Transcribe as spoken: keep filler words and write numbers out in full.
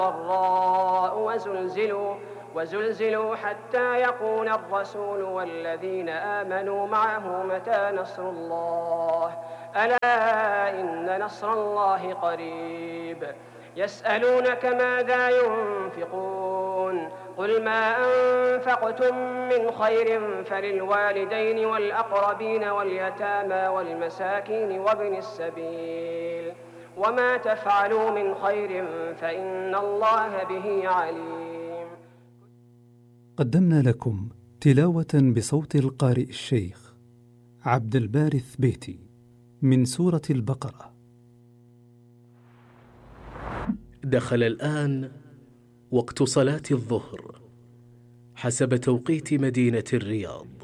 ضراء وزلزلوا وزلزلوا حتى يقول الرسول والذين آمنوا معه متى نصر الله ألا إن نصر الله قريب يسألونك ماذا ينفقون قل ما أنفقتم من خير فللوالدين والأقربين واليتامى والمساكين وابن السبيل وما تفعلوا من خير فإن الله به عليم. قدمنا لكم تلاوة بصوت القارئ الشيخ عبد الباري الثبيتي من سورة البقرة. دخل الآن وقت صلاة الظهر حسب توقيت مدينة الرياض.